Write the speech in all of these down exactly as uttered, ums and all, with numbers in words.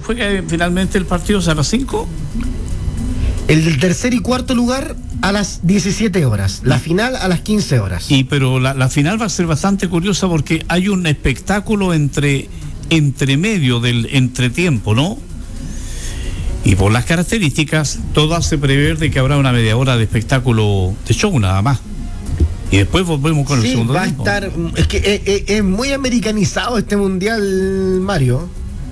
juega finalmente el partido? ¿A las cinco? El del tercer y cuarto lugar a las diecisiete horas, la final a las quince horas. Y pero la, la final va a ser bastante curiosa porque hay un espectáculo entre, entre medio del entretiempo, ¿no? Y por las características, todo hace prever de que habrá una media hora de espectáculo de show nada más. Y después volvemos con sí, el segundo va tiempo. a estar, es que es, es, es muy americanizado este mundial, Mario.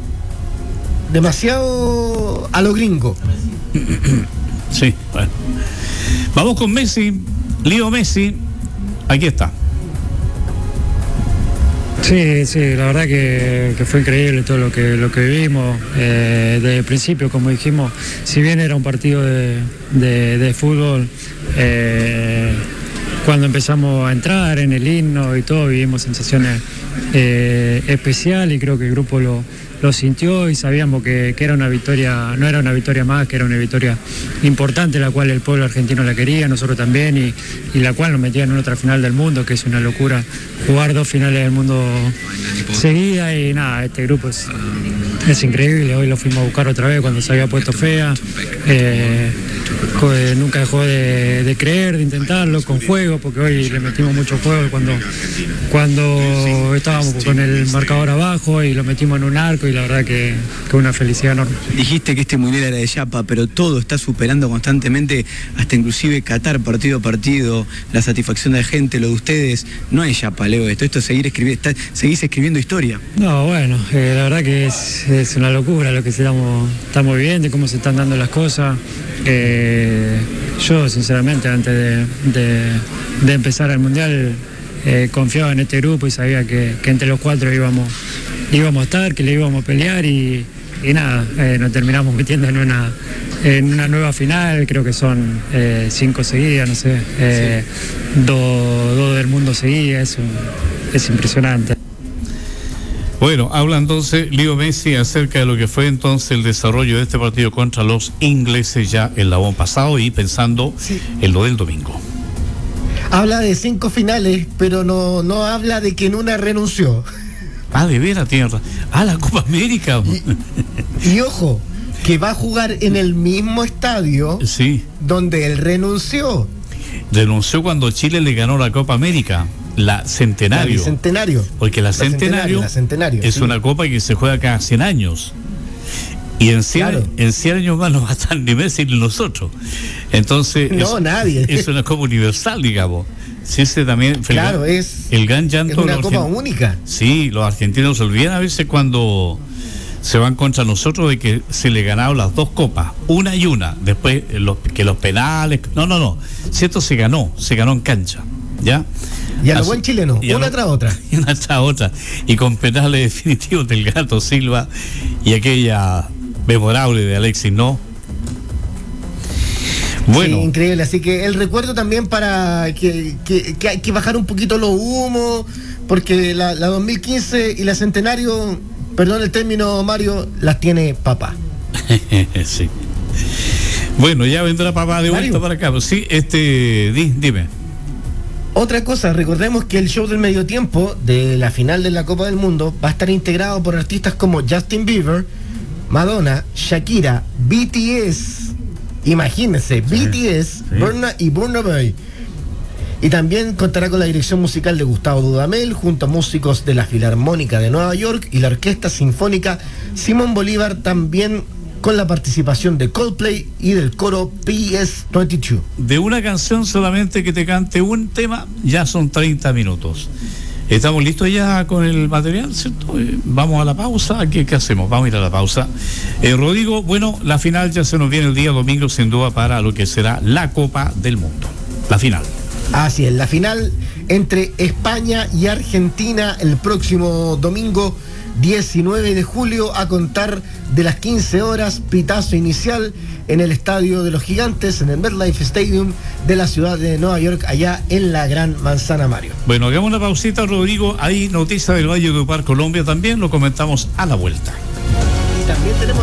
Demasiado a lo gringo. Sí, bueno. Vamos con Messi, Leo Messi. Aquí está. Sí, sí, la verdad que, que fue increíble todo lo que lo que vivimos. Eh, desde el principio, como dijimos, si bien era un partido de, de, de fútbol, eh, cuando empezamos a entrar en el himno y todo, vivimos sensaciones eh, especiales y creo que el grupo lo, lo sintió y sabíamos que, que era una victoria, no era una victoria más, que era una victoria importante, la cual el pueblo argentino la quería, nosotros también, y, y la cual nos metían en otra final del mundo, que es una locura jugar dos finales del mundo seguidas. Y nada, este grupo es, es increíble. Hoy lo fuimos a buscar otra vez cuando se había puesto fea. Eh, nunca dejó de, de creer, de intentarlo con juego, porque hoy le metimos mucho juego cuando, cuando estábamos con el marcador abajo y lo metimos en un arco, y la verdad que, que una felicidad enorme. Dijiste que este mundial era de Yapa, pero todo está superando constantemente, hasta inclusive Qatar partido a partido, la satisfacción de la gente, lo de ustedes. No es Yapa, Leo, esto, esto es seguir escribiendo, está, seguís escribiendo historia. No, bueno, eh, la verdad que es, es una locura lo que estamos, estamos viviendo y cómo se están dando las cosas. Eh, yo sinceramente antes de, de, de empezar el mundial eh, confiaba en este grupo y sabía que, que entre los cuatro íbamos, íbamos a estar, que le íbamos a pelear, y, y nada, eh, nos terminamos metiendo en una, en una nueva final. Creo que son eh, cinco seguidas, no sé, eh, sí. dos, dos del mundo seguidas, es, un, es impresionante. Bueno, habla entonces Leo Messi acerca de lo que fue entonces el desarrollo de este partido contra los ingleses ya el labón pasado y pensando sí. en lo del domingo. Habla de cinco finales, pero no, no habla de que en una renunció. Ah, de veras, tierra. Ah, la Copa América. Y, y ojo, que va a jugar en el mismo estadio sí. donde él renunció. Renunció cuando Chile le ganó la Copa América. La Centenario. La Centenario. Porque la, la Centenario, la Centenario es sí. una copa que se juega cada cien años. Y en cien, claro. en cien años más no va a estar ni Messi ni nosotros. Entonces. No, es, nadie. Es una copa universal, digamos. Sí, ese también. Claro, el, es. El gran llanto. Es una copa argent... única. Sí, los argentinos se olvidan a veces cuando se van contra nosotros de que se le ganaron las dos copas, una y una. Después, los, que los penales. No, no, no. Si esto se ganó, se ganó en cancha. ¿Ya? Y a lo buen chileno, una tras otra. Y una tras otra. Y con penales definitivos del Gato Silva y aquella memorable de Alexis, ¿no? Bueno. Sí, increíble. Así que el recuerdo también para que, que, que hay que bajar un poquito los humos, porque la, la dos mil quince y la Centenario, perdón el término, Mario, las tiene papá. Sí. Bueno, ya vendrá papá de vuelta para acá. Sí, este, di, dime. Otra cosa, recordemos que el show del medio tiempo de la final de la Copa del Mundo va a estar integrado por artistas como Justin Bieber, Madonna, Shakira, B T S, imagínense, sí, B T S, sí. Burna y Burna Boy. Y también contará con la dirección musical de Gustavo Dudamel, junto a músicos de la Filarmónica de Nueva York y la Orquesta Sinfónica Simón Bolívar, también con la participación de Coldplay y del coro P S veintidós. De una canción solamente que te cante un tema, ya son treinta minutos. Estamos listos ya con el material, ¿cierto? Eh, vamos a la pausa. ¿Qué, ¿Qué hacemos? Vamos a ir a la pausa. Eh, Rodrigo, bueno, la final ya se nos viene el día domingo, sin duda, para lo que será la Copa del Mundo. La final. Así es, la final entre España y Argentina el próximo domingo diecinueve de julio, a contar de las quince horas, pitazo inicial en el Estadio de los Gigantes, en el MetLife Stadium de la ciudad de Nueva York, allá en la Gran Manzana, Mario. Bueno, hagamos una pausita, Rodrigo. Hay noticia del Valle de Upar, Colombia, también lo comentamos a la vuelta. Y también tenemos